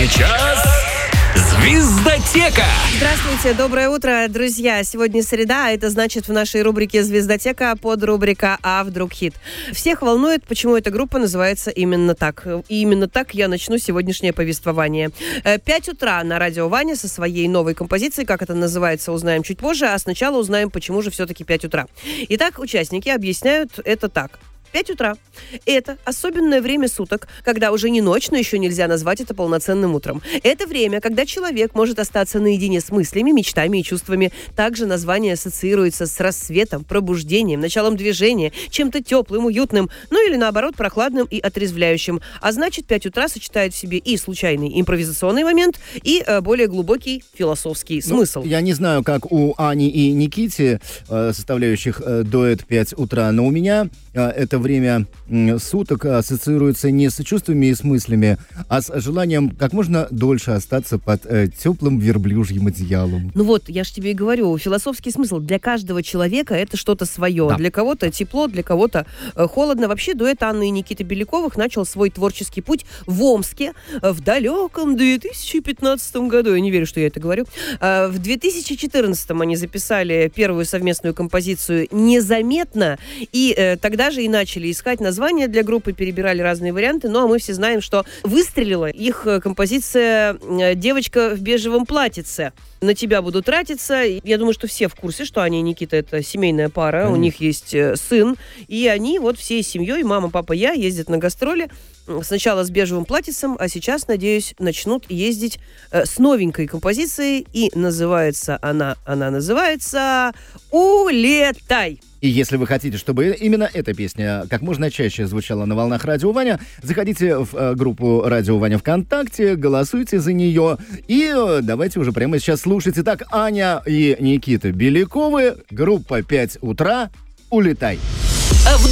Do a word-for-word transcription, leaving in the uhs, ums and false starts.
Сейчас «Звездотека». Здравствуйте, доброе утро, друзья. Сегодня среда, а это значит в нашей рубрике «Звездотека» подрубрика «А вдруг хит?». Всех волнует, почему эта группа называется именно так. И именно так я начну сегодняшнее повествование. Пять утра на радио Ваня со своей новой композицией. Как это называется, узнаем чуть позже, а сначала узнаем, почему же все-таки пять утра. Итак, участники объясняют это так. пять утра. Это особенное время суток, когда уже не ночь, но еще нельзя назвать это полноценным утром. Это время, когда человек может остаться наедине с мыслями, мечтами и чувствами. Также название ассоциируется с рассветом, пробуждением, началом движения, чем-то теплым, уютным, ну или наоборот прохладным и отрезвляющим. А значит, пять утра сочетает в себе и случайный импровизационный момент, и э, более глубокий философский смысл. Ну, я не знаю, как у Ани и Никити, э, составляющих э, дуэт пять утра, но у меня э, это время суток ассоциируется не с чувствами и с мыслями, а с желанием как можно дольше остаться под э, теплым верблюжьим одеялом. Ну вот, я же тебе и говорю, философский смысл для каждого человека это что-то свое. Да. Для кого-то тепло, для кого-то э, холодно. Вообще дуэт Анны и Никиты Беляковых начал свой творческий путь в Омске в далеком две тысячи пятнадцатом году. Я не верю, что я это говорю. Э, в две тысячи четырнадцатом они записали первую совместную композицию «Незаметно», и э, тогда же и начали искать названия для группы, перебирали разные варианты, ну а мы все знаем, что выстрелила их композиция «Девочка в бежевом платьице». «На тебя буду тратиться». Я думаю, что все в курсе, что Аня и Никита — это семейная пара, mm. у них есть сын, и они вот всей семьей, мама, папа, я, ездят на гастроли. Сначала с «Бежевым платьицем», а сейчас, надеюсь, начнут ездить э, с новенькой композицией, и называется она, она называется «Улетай». И если вы хотите, чтобы именно эта песня как можно чаще звучала на волнах Радио Ваня, заходите в э, группу Радио Ваня ВКонтакте, голосуйте за нее и э, давайте уже прямо сейчас слушать. Итак, Аня и Никита Беляковы, группа «пять утра», «Улетай».